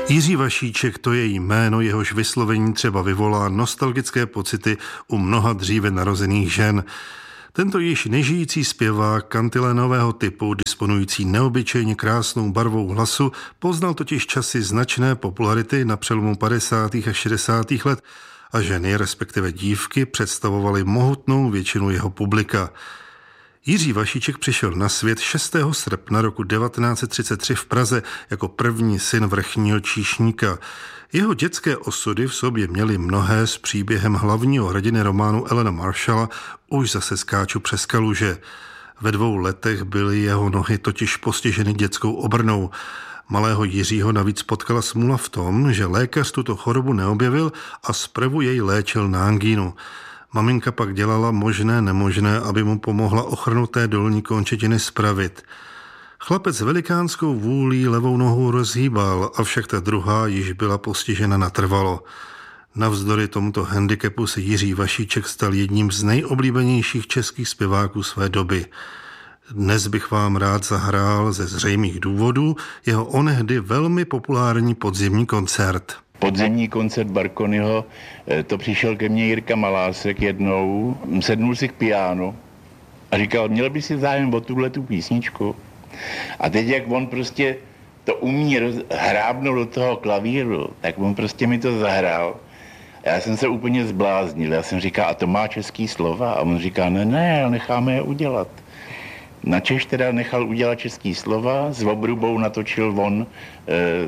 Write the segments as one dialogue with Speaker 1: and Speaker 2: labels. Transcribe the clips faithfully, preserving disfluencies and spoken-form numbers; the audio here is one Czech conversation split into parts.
Speaker 1: Jiří Vašíček, to je jméno, jehož vyslovení třeba vyvolá nostalgické pocity u mnoha dříve narozených žen. Tento již nežijící zpěvák kantilénového typu, disponující neobyčejně krásnou barvou hlasu, poznal totiž časy značné popularity na přelomu padesátých a šedesátých let a ženy, respektive dívky, představovaly mohutnou většinu jeho publika. Jiří Vašíček přišel na svět šestého srpna roku devatenáct set třicet tři v Praze jako první syn vrchního číšníka. Jeho dětské osudy v sobě měly mnohé s příběhem hlavního hrdiny románu Elena Marshalla Už zase skáču přes kaluže. Ve dvou letech byly jeho nohy totiž postiženy dětskou obrnou. Malého Jiřího navíc potkala smůla v tom, že lékař tuto chorobu neobjevil a zprvu jej léčil na angínu. Maminka pak dělala možné nemožné, aby mu pomohla ochrnuté dolní končetiny spravit. Chlapec velikánskou vůlí levou nohou rozhýbal, avšak ta druhá již byla postižena natrvalo. Navzdory tomuto handicapu se Jiří Vašíček stal jedním z nejoblíbenějších českých zpěváků své doby. Dnes bych vám rád zahrál ze zřejmých důvodů jeho onehdy velmi populární podzimní koncert.
Speaker 2: Podzimní koncert Barkonyho, to přišel ke mně Jirka Malásek jednou, sednul si k pianu a říkal, měl by si zájem o tuhletu písničku. A teď, jak on prostě to umí hrábnout do toho klavíru, tak on prostě mi to zahrál. A já jsem se úplně zbláznil. Já jsem říkal, a to má český slova? A on říká, ne, ne, necháme je udělat. Načež teda nechal udělat český slova, s obrubou natočil on e,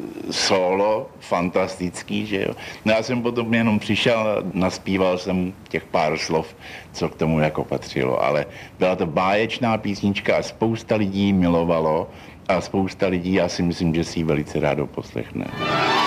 Speaker 2: solo, fantastický, že jo. No já jsem potom jenom přišel a naspíval jsem těch pár slov, co k tomu jako patřilo, ale byla to báječná písnička a spousta lidí milovalo a spousta lidí, já si myslím, že si ji velice rádo poslechne.